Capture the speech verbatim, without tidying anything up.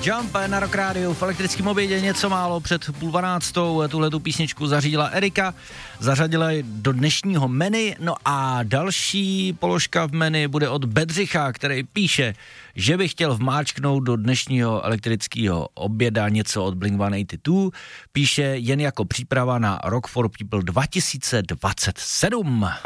Jump na Rock Radio v elektrickém obědě něco málo před půl dvanáctou. Tuhletu písničku zařídila Erika, zařadila ji do dnešního menu. No a další položka v menu bude od Bedřicha, který píše, že by chtěl vmáčknout do dnešního elektrického oběda něco od Blink sto osmdesát dva. Píše jen jako příprava na Rock for People dva tisíce dvacet sedm.